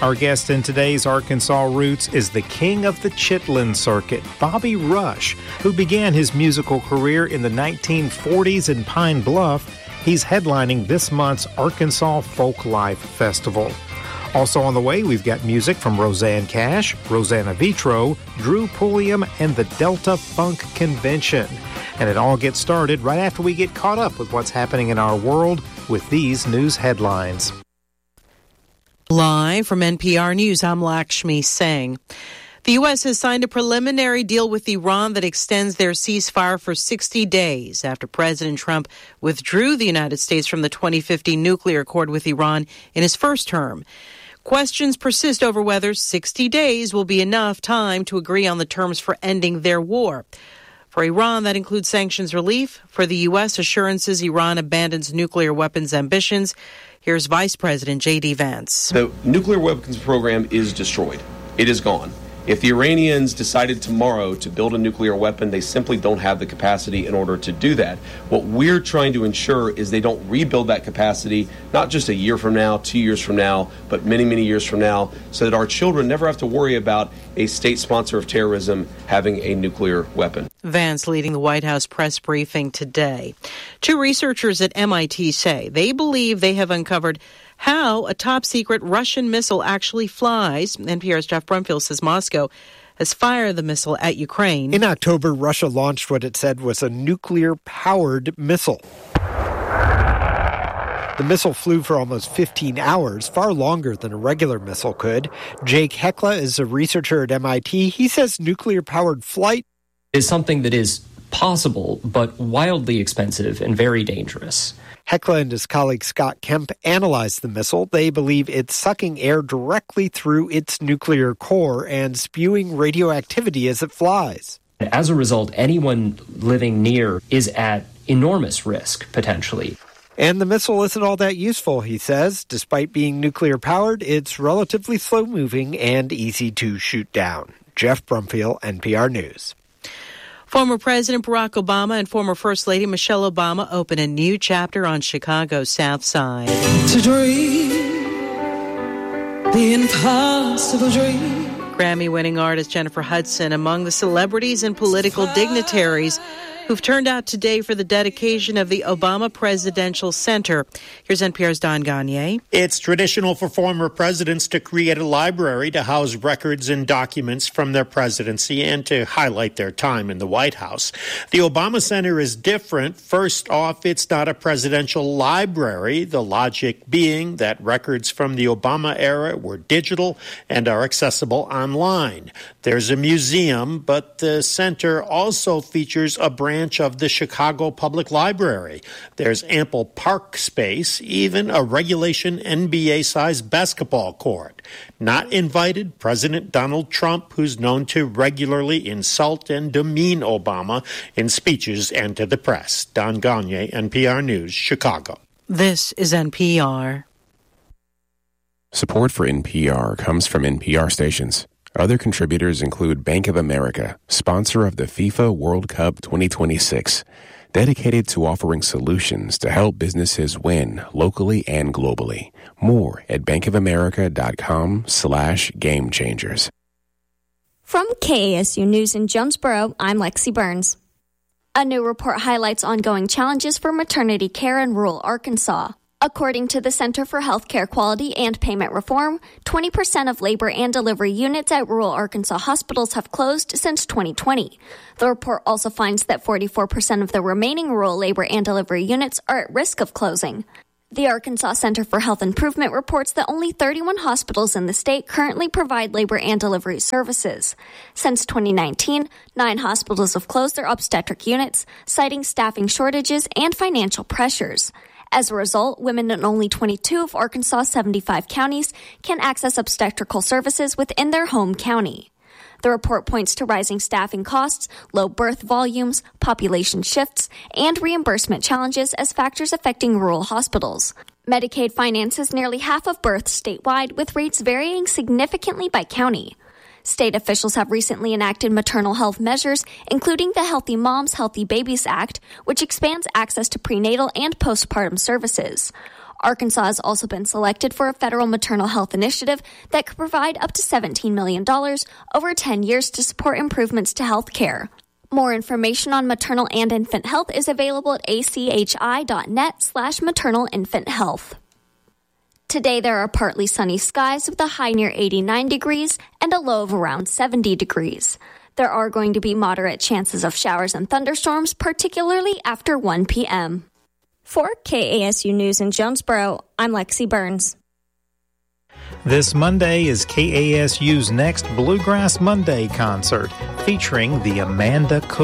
Our guest in today's Arkansas Roots is the king of the Chitlin Circuit, Bobby Rush, who began his musical career in the 1940s in Pine Bluff. He's headlining this month's Arkansas Folk Life Festival. Also on the way, we've got music from Roseanne Cash, Rosanna Vitro, Drew Pulliam, and the Delta Funk Convention. And it all gets started right after we get caught up with what's happening in our world with these news headlines. Live from NPR News, I'm Lakshmi Singh. The U.S. has signed a preliminary deal with Iran that extends their ceasefire for 60 days after President Trump withdrew the United States from the 2015 nuclear accord with Iran in his first term. Questions persist over whether 60 days will be enough time to agree on the terms for ending their war. For Iran, that includes sanctions relief. For the U.S., assurances Iran abandons nuclear weapons ambitions. Here's Vice President J.D. Vance. The nuclear weapons program is destroyed. It is gone. If the Iranians decided tomorrow to build a nuclear weapon, they simply don't have the capacity in order to do that. What we're trying to ensure is they don't rebuild that capacity, not just a year from now, 2 years from now, but many, many years from now, so that our children never have to worry about a state sponsor of terrorism having a nuclear weapon. Vance leading the White House press briefing today. Two researchers at MIT say they believe they have uncovered how a top-secret Russian missile actually flies. NPR's Jeff Brumfield says Moscow has fired the missile at Ukraine. In October, Russia launched what it said was a nuclear-powered missile. The missile flew for almost 15 hours, far longer than a regular missile could. Jake Hekla is a researcher at MIT. He says nuclear-powered flight is something that is possible, but wildly expensive and very dangerous. Hekla and his colleague Scott Kemp analyzed the missile. They believe it's sucking air directly through its nuclear core and spewing radioactivity as it flies. As a result, anyone living near is at enormous risk, potentially. And the missile isn't all that useful, he says. Despite being nuclear-powered, it's relatively slow-moving and easy to shoot down. Jeff Brumfield, NPR News. Former President Barack Obama and former First Lady Michelle Obama open a new chapter on Chicago's South Side. To dream the impossible dream. Grammy-winning artist Jennifer Hudson among the celebrities and political dignitaries who've turned out today for the dedication of the Obama Presidential Center. Here's NPR's Don Gagné. It's traditional for former presidents to create a library to house records and documents from their presidency and to highlight their time in the White House. The Obama Center is different. First off, it's not a presidential library, the logic being that records from the Obama era were digital and are accessible online. There's a museum, but the center also features a branch of the Chicago Public Library. There's ample park space, even a regulation NBA-sized basketball court. Not invited, President Donald Trump, who's known to regularly insult and demean Obama in speeches and to the press. Don Gagné, NPR News, Chicago. This is NPR. Support for NPR comes from NPR stations. Other contributors include Bank of America, sponsor of the FIFA World Cup 2026, dedicated to offering solutions to help businesses win locally and globally. More at bankofamerica.com/gamechangers. From KASU News in Jonesboro, I'm Lexi Burns. A new report highlights ongoing challenges for maternity care in rural Arkansas. According to the Center for Healthcare Quality and Payment Reform, 20% of labor and delivery units at rural Arkansas hospitals have closed since 2020. The report also finds that 44% of the remaining rural labor and delivery units are at risk of closing. The Arkansas Center for Health Improvement reports that only 31 hospitals in the state currently provide labor and delivery services. Since 2019, 9 hospitals have closed their obstetric units, citing staffing shortages and financial pressures. As a result, women in only 22 of Arkansas' 75 counties can access obstetrical services within their home county. The report points to rising staffing costs, low birth volumes, population shifts, and reimbursement challenges as factors affecting rural hospitals. Medicaid finances nearly half of births statewide, with rates varying significantly by county. State officials have recently enacted maternal health measures, including the Healthy Moms, Healthy Babies Act, which expands access to prenatal and postpartum services. Arkansas has also been selected for a federal maternal health initiative that could provide up to $17 million over 10 years to support improvements to health care. More information on maternal and infant health is available at achi.net/maternal infant health. Today, there are partly sunny skies with a high near 89 degrees and a low of around 70 degrees. There are going to be moderate chances of showers and thunderstorms, particularly after 1 p.m. For KASU News in Jonesboro, I'm Lexi Burns. This Monday is KASU's next Bluegrass Monday concert featuring the Amanda Cook